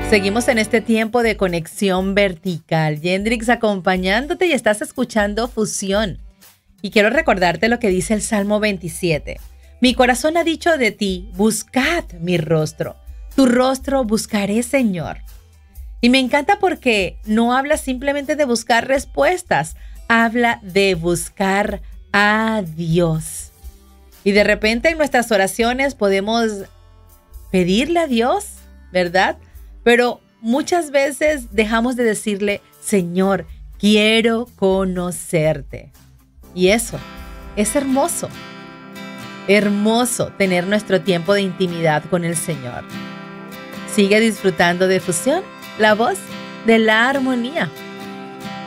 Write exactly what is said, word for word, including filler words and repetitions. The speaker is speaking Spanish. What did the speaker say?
Seguimos en este tiempo de conexión vertical. Yendrix acompañándote y estás escuchando Fusión. Y quiero recordarte lo que dice el Salmo veintisiete. Mi corazón ha dicho de ti, buscad mi rostro. Tu rostro buscaré, Señor. Y me encanta porque no habla simplemente de buscar respuestas, habla de buscar a Dios. Y de repente en nuestras oraciones podemos pedirle a Dios, ¿verdad? Pero muchas veces dejamos de decirle, Señor, quiero conocerte. Y eso es hermoso. Hermoso tener nuestro tiempo de intimidad con el Señor. Sigue disfrutando de Fusión, la voz de la armonía.